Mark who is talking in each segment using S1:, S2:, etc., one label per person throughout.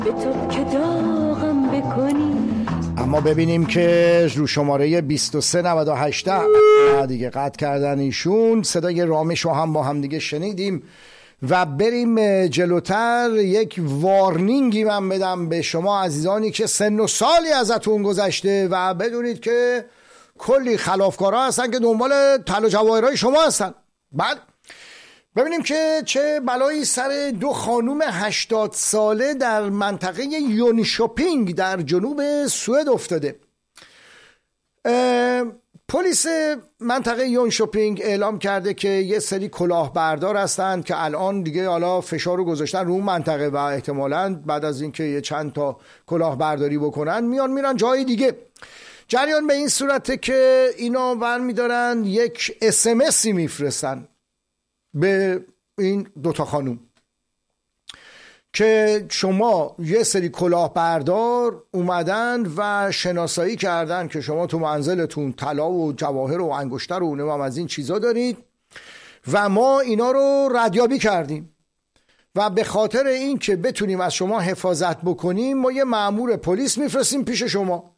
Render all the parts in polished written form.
S1: به تو که داغم بکنی.
S2: اما ببینیم که رو شماره 2398 دیگه قطع کردن ایشون. صدای رامش رو هم با هم دیگه شنیدیم و بریم جلوتر. یک وارنینگی من بدم به شما عزیزانی که سن و سالی ازتون گذشته و بدونید که کلی خلافکارا هستن که دنبال طلا و جواهرای شما هستن. بعد ببینیم که چه بلایی سر دو خانوم 80 ساله در منطقه یونشوپینگ در جنوب سوئد افتاده. پلیس منطقه یونشوپینگ اعلام کرده که یه سری کلاهبردار هستند که الان دیگه حالا فشار رو گذاشتن رو منطقه و احتمالاً بعد از اینکه یه چند تا کلاهبرداری بکنن میرن جای دیگه. جریان به این صورته که اینا برمیدارن یک SMS میفرستن به این دوتا خانوم که شما یه سری کلاهبردار اومدن و شناسایی کردن که شما تو منزلتون طلا و جواهر و انگشتر و نمام از این چیزا دارید و ما اینا رو ردیابی کردیم و به خاطر این که بتونیم از شما حفاظت بکنیم ما یه مأمور پلیس میفرستیم پیش شما.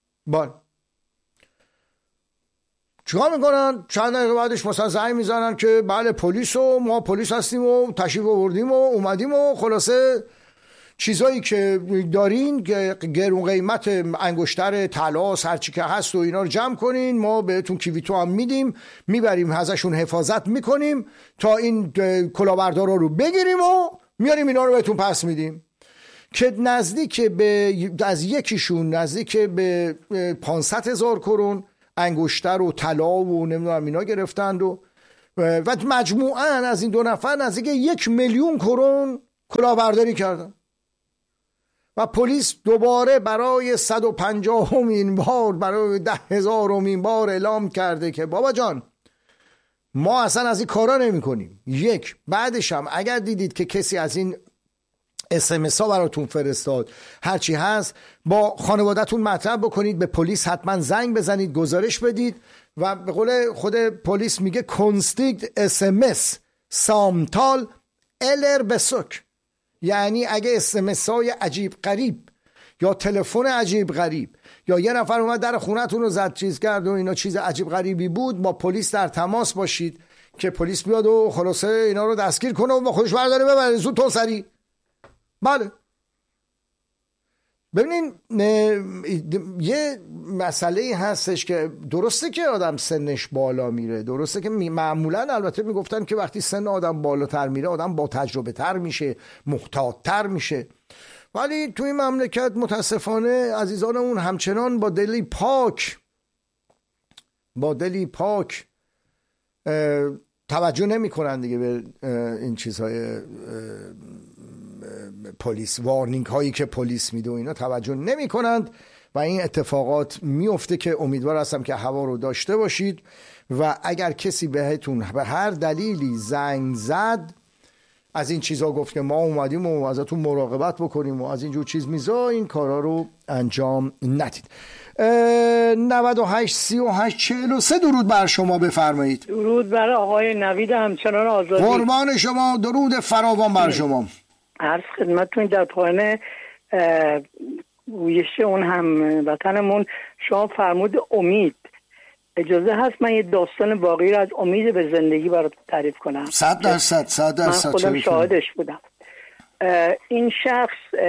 S2: چیکار میکنن؟ چند دقیقه بعدش مثلا زنگ میزنن که بله پلیس و ما پلیس هستیم و تشریف آوردیم و اومدیم و خلاصه چیزایی که دارین گرون قیمت انگشتر طلا هرچی که هست و اینا رو جمع کنین، ما بهتون کیویتو هم میدیم، میبریم ازشون حفاظت میکنیم تا این کلاهبردارا رو بگیریم و میاریم اینا رو بهتون پس میدیم. که نزدیک به از یکیشون نزدیک به 500,000 کرون انگشتر و طلا و نمیدونم اینا گرفتند و مجموعاً از این دو نفر نزدیک 1,000,000 کرون کلاهبرداری کردن و پلیس دوباره برای 150مین بار برای 10,000مین بار اعلام کرده که بابا جان ما اصلا از این کارا نمی کنیم. بعدش هم اگر دیدید که کسی از این SMS ها براتون فرستاد هرچی هست با خانوادتون مطرح بکنید، به پلیس حتما زنگ بزنید، گزارش بدید و به قول خود پلیس میگه کنستیگت SMS سامتال الر بسوک، یعنی اگه SMS های عجیب غریب یا تلفن عجیب غریب یا یه نفر اومد در خونتون رو زد چیز کرد و اینا چیز عجیب غریبی بود، با پلیس در تماس باشید که پلیس بیاد و خلاصه اینا رو دستگیر کنه و با خودش برداره ببره زود سری. بله ببینین یه مسئله هستش که درسته که آدم سنش بالا میره، درسته که معمولا البته میگفتن که وقتی سن آدم بالاتر میره آدم با تجربه تر میشه، محتاط تر میشه، ولی توی مملکت متاسفانه عزیزانمون همچنان با دلی پاک توجه نمی کنن دیگه به این چیزهای پلیس، وارنینگ هایی که پلیس میده و اینا توجه نمی کنند و این اتفاقات میفته که امیدوار هستم که هوا رو داشته باشید و اگر کسی بهتون به هر دلیلی زنگ زد از این چیزا گفت که ما اومدیم و ازتون مراقبت بکنیم و از اینجور چیز میزا، این کارا رو انجام ندید. 98 38 43 درود بر شما، بفرمایید.
S3: درود بر آقای نوید همچنان آزادی.
S2: قربان شما، درود فراوان بر شما.
S3: عرض خدمتتون در پایان گویش اون هم وطنمون شما فرمود امید، اجازه هست من یه داستان واقعی رو از امید به زندگی برات تعریف کنم؟
S2: 100%.
S3: من خودم شاهدش بودم. این شخص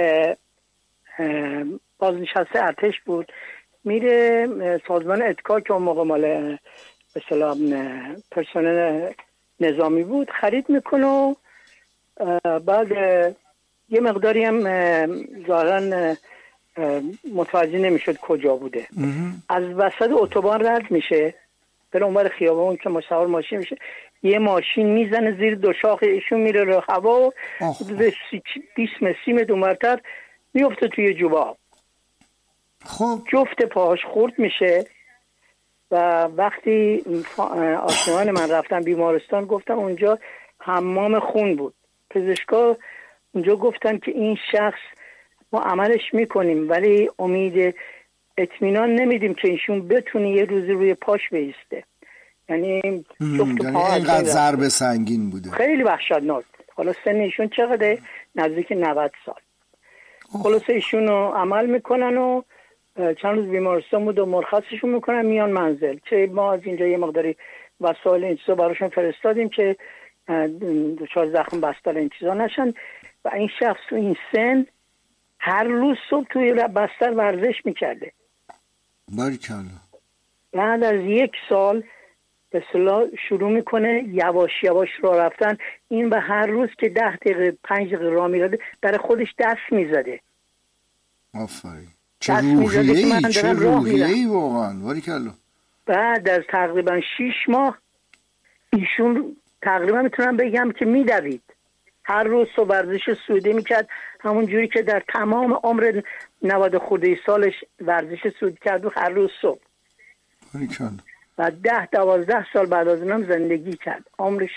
S3: بازنشسته ارتش بود، میره سازمان اتکا که اون موقع مال به اصطلاح پرسنل نظامی بود خرید میکنه و بعد یه مقداری هم ظاهرا متوجه نمیشد کجا بوده. از وسط اتوبان رد میشه به اونور خیابون که مسافر ماشین میشه، یه ماشین میزنه زیر دو شاخ ایشون، میره رو هوا و 20 متر اونورتر میفته توی جوبا.
S2: خب
S3: جفت پاهاش خورد میشه و وقتی آشنایان من رفتن بیمارستان گفتم اونجا حمام خون بود. پزشکا اونجا گفتن که این شخص ما عملش میکنیم ولی امید اطمینان نمیدیم که ایشون بتونه یه روزی روی پاش بیسته. یعنی جفت پاها
S2: اینقدر ضربه سنگین بوده،
S3: خیلی وحشتناک. حالا سن ایشون چقدره؟ نزدیک 90 سال. خلاصه ایشون رو عمل میکنن و چند روز بیمارستان بود و مرخصشون میکنن، میان منزل. که ما از اینجا یه مقداری وسایل این چیزا براشون فرستادیم که دچار زخم بستر این چیزا نشن. و این شخص تو این سن هر روز صبح توی بستر ورزش میکرده.
S2: باریکلا.
S3: بعد از 1 سال به اصطلاح شروع میکنه یواش یواش راه رفتن. این به هر روز که 10 دقیقه 5 دقیقه راه میرده برای خودش دست میزده.
S2: آفرین. چه روحیه‌ای واقعا. باریکلا.
S3: بعد از تقریبا 6 ماه ایشون تقریبا میتونم بگم که میدوید. هر روز صبح ورزش سعودی میکرد، همون جوری که در تمام عمر 90 خورده سالش ورزش سعودی کرد و هر روز صبح.
S2: باریکلا.
S3: و 10-12 سال بعد از اونم زندگی کرد. عمرش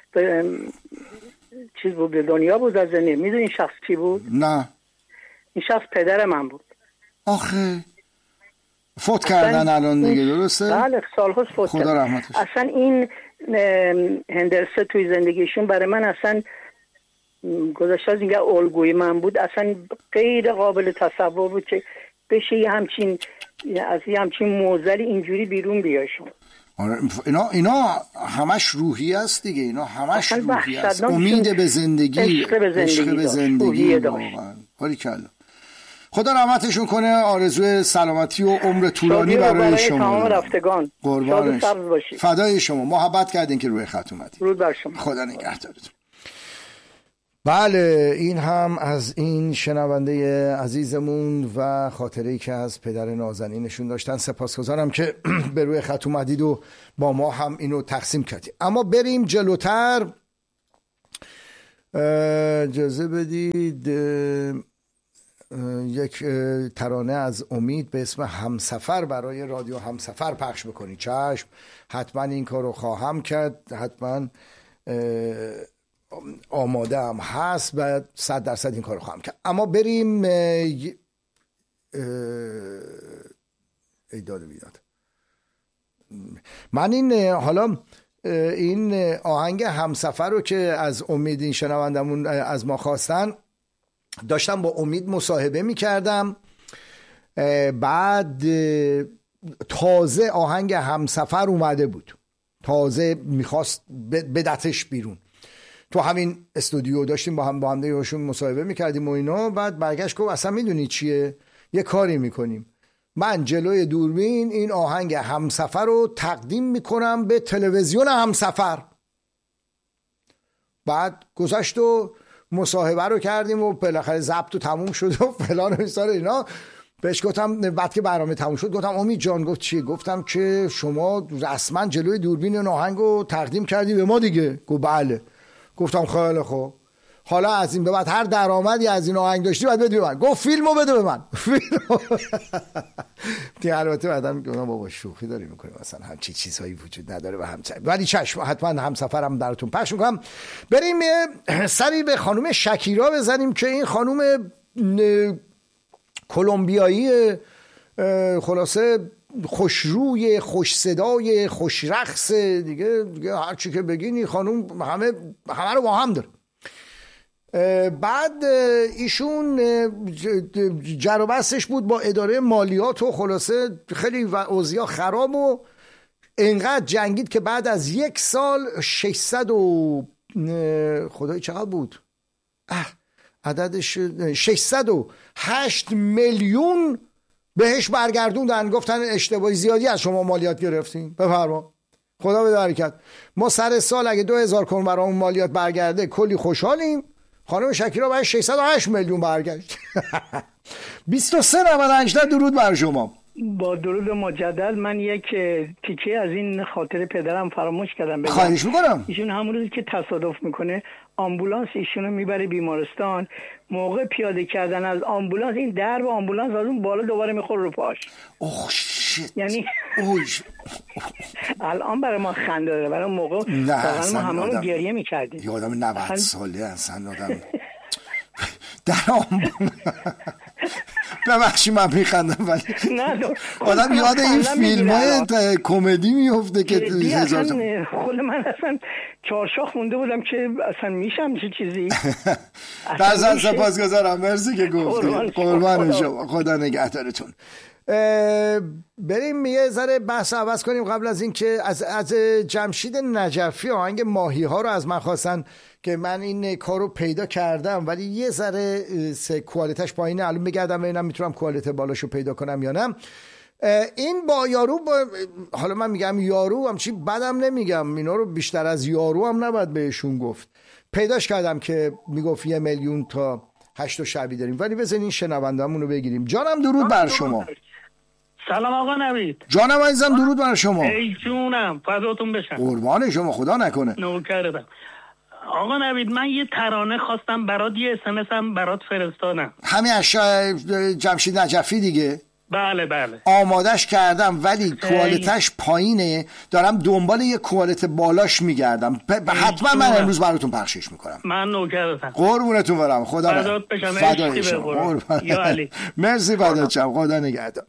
S3: چیز بود، به دنیا بود از زندگی. میدونی این شخص کی بود؟
S2: نه.
S3: این شخص پدر من بود.
S2: آخه فوت کردن الان دیگه، درسته؟
S3: بله سال‌هاست فوت
S2: خدا
S3: کردن.
S2: رحمتش.
S3: اصلا این هندرسه توی زندگیشون برای من اصلا گذشته از اینکه الگوی من بود، اصلا غیر قابل تصور بود که بشه یه همچین موزلی اینجوری بیرون بیاشون.
S2: آره اینا همش روحی است دیگه. اینا همش روحی است. امید به زندگی، عشق به زندگی واقعا. باریکلا. خدا رحمتشون کنه. آرزوی سلامتی و عمر طولانی برای شما.
S3: تمام رفتگان.
S2: قربانش. فدای شما. محبت کردین که روی خط اومدین.
S3: درود بر شما.
S2: خدا نگهدارتون. بله این هم از این شنونده عزیزمون و خاطره‌ای که از پدر نازنینشون داشتن. سپاسگزارم که به روی خط اومدید و با ما هم اینو تقسیم کردید. اما بریم جلوتر. اجازه بدید یک ترانه از امید به اسم همسفر برای رادیو همسفر پخش بکنید. چشم، حتما این کارو خواهم کرد. حتما آماده هم هست و 100% این کارو خواهم کرد. اما بریم ایداد بیداد. من این آهنگ همسفر رو که از امید این شنوندمون از ما خواستن داشتم با امید مصاحبه میکردم. بعد تازه آهنگ همسفر اومده بود، تازه میخواست بدتش بیرون. تو همین استودیو داشتیم با هم دیگه‌شون مصاحبه میکردیم و اینا. بعد برگشت گفت اصلا میدونی چیه، یه کاری میکنیم، من جلوی دوربین این آهنگ همسفر رو تقدیم میکنم به تلویزیون همسفر. بعد گذشت و مصاحبه رو کردیم و بالاخره ضبط تموم شد و فلان و بیسار اینا. بهش گفتم بعد که برنامه تموم شد گفتم امید جان، گفت چیه؟ گفتم که شما رسما جلوی دوربین این آهنگ رو تقدیم کردی به ما دیگه. گفت بله. گفتم خیلی خوب، حالا از این به بعد هر درآمدی از این آهنگ داشتی باید بدی به من. گفت فیلمو بده به من. دیگه البته بعدم میگم بابا شوخی داری میکنیم، مثلا همچی چیزهایی وجود نداره و همسفر. ولی چشم، حتما همسفرم براتون پخش میکنم. بریم سری به خانم شکیرا بزنیم که این خانم کلمبیایی خلاصه خوشروی، خوش صدای، خوش رقص دیگه هر چی که بگین این خانم همه رو با هم داره. بعد ایشون جر و بحثش بود با اداره مالیات و خلاصه خیلی اوضاع خراب و انقدر جنگید که بعد از 1 سال 600 و خدای چقدر بود عددش 608 میلیون بهش برگردوندن. گفتن اشتباهی زیادی از شما مالیات گرفتین، بفرما خدا بده برکت. ما سر سال اگه 2000 کرون برامون مالیات برگرده کلی خوشحالیم. خانم شکیرا باید 608 میلیون برگشت. 2398 درود بر شما.
S3: با درود مجدد. من یک تیکه از این خاطر پدرم فراموش کردم بگم.
S2: خواهش میکنم.
S3: ایشون همون روزی که تصادف میکنه آمبولانس ایشونو میبره بیمارستان. موقع پیاده کردن از آمبولانس این درب آمبولانس از اون بالا دوباره میخوره رو پاش.
S2: اوه شیت.
S3: یعنی الان برای ما خنده داره، برای اون موقع واقعا ما هممون گریه میکردیم.
S2: یه آدم 90 ساله اصلا آدم در آمبولانس. ببخشید من میخندم ولی آدم یاد این فیلم‌های کمدی میفته که
S3: خود من اصلا چهارشاه خونده بودم که اصلا میشم چه چیزی.
S2: بازم سپاسگزارم، مرسی که گفتی. قربان شما، خدا نگهدارتون. بریم یه ذره بحث عوض کنیم. قبل از این که از جمشید نجفی آهنگ ماهی ها رو از من خواستن که من این کارو پیدا کردم، ولی یه ذره کوالیتش پایینه. الان بگردم ببینم میتونم کوالیت بالاشو پیدا کنم یا نه. این با یارو حالا من میگم یارو هم چی بدم نمیگم، اینا رو بیشتر از یارو هم نباید بهشون گفت. پیداش کردم که میگفت 1 میلیون تا 8 شعبی داریم، ولی بزنین شنونده‌مون رو بگیریم. جانم درود بر شما.
S4: سلام آقا نوید.
S2: جانم عزیزم درود بر شما.
S4: ای جونم فداتون بشم.
S2: قربان شما، خدا نکنه.
S4: نوکرتم. آقا نوید من یه ترانه خواستم برات، یه SMS هم برات فرستادم.
S2: همین جمشید نجفی دیگه.
S4: بله بله
S2: آمادش کردم ولی کوالیتش پایینه، دارم دنبال یه کوالیت بالاش میگردم. حتما من امروز براتون پخشش میکنم.
S4: من نوکرتم.
S2: قربونتون برم. خدا
S4: فدات بشم.
S2: فدای شما.
S4: یا علی.
S2: مرسی فدات شم. خدا نگهدار.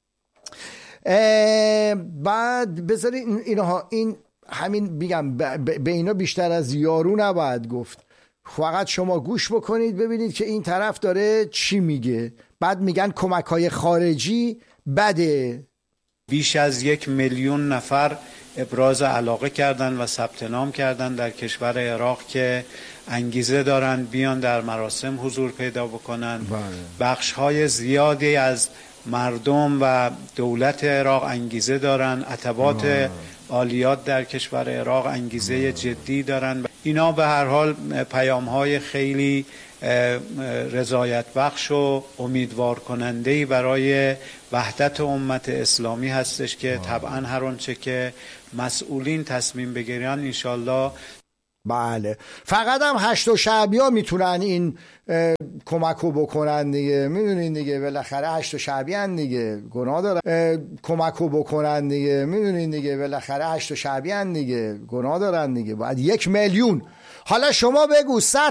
S2: بعد بذارید این همین میگم به اینا بیشتر از یارو نباید گفت. فقط شما گوش بکنید ببینید که این طرف داره چی میگه. بعد میگن کمک‌های خارجی بده.
S5: بیش از 1 میلیون نفر ابراز علاقه کردن و ثبت نام کردن در کشور عراق که انگیزه دارن بیان در مراسم حضور پیدا بکنن. بخش‌های زیادی از مردم و دولت عراق انگیزه دارن، عتبات عالیات در کشور عراق انگیزه جدی دارن. اینا به هر حال پیام‌های خیلی رضایت بخش و امیدوار کننده‌ای برای وحدت امت اسلامی هستش که طبعا هر آنچه که مسئولین تصمیم بگیرن انشالله.
S2: بله فقط هم 8 شعبی ها میتونن این کمکو بکنن دیگه، میدونین دیگه بالاخره 8 شعبی هن دیگه، گناه دارن کمکو بکنن دیگه، میدونین دیگه بالاخره 8 شعبی هن دیگه، گناه دارن دیگه. باید 1 میلیون. حالا شما بگو 100